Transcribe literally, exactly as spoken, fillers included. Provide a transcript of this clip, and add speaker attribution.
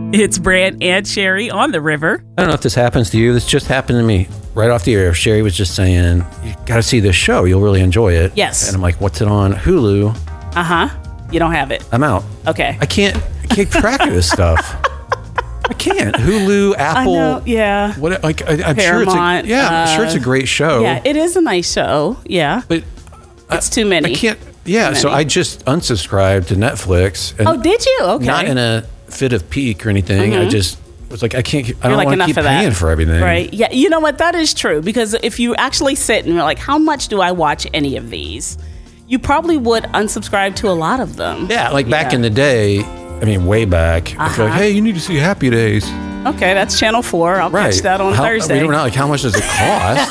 Speaker 1: It's Brant and Sherry on the river.
Speaker 2: I don't know if this happens to you. This just happened to me right off the air. Sherry was just saying, you got to see this show. You'll really enjoy it.
Speaker 1: Yes.
Speaker 2: And I'm like, what's it on? Hulu.
Speaker 1: Uh-huh. You don't have it.
Speaker 2: I'm out.
Speaker 1: Okay.
Speaker 2: I can't I can't track of this stuff. I can't. Hulu, Apple.
Speaker 1: I know, yeah.
Speaker 2: What? Like, I, I'm
Speaker 1: Paramount,
Speaker 2: sure it's a, yeah, uh, I'm sure it's a great show.
Speaker 1: Yeah, it is a nice show. Yeah.
Speaker 2: But
Speaker 1: it's
Speaker 2: I,
Speaker 1: too many.
Speaker 2: I can't. Yeah, so I just unsubscribed to Netflix. And
Speaker 1: oh, did you? Okay.
Speaker 2: Not in a fit of pique or anything.
Speaker 1: Mm-hmm.
Speaker 2: I just was like, I can't. I
Speaker 1: You're
Speaker 2: don't
Speaker 1: like,
Speaker 2: want to keep paying
Speaker 1: that.
Speaker 2: for everything.
Speaker 1: Right. Yeah. You know what? That is true, because if you actually sit and you're like, how much do I watch any of these? You probably would unsubscribe to a lot of them.
Speaker 2: Yeah, like back
Speaker 1: yeah.
Speaker 2: in the day. I mean, way back. Uh-huh. I feel like, hey, you need to see Happy Days.
Speaker 1: Okay, that's Channel four. I'll
Speaker 2: right.
Speaker 1: catch that on
Speaker 2: how,
Speaker 1: Thursday.
Speaker 2: We don't know, like, how much does it cost?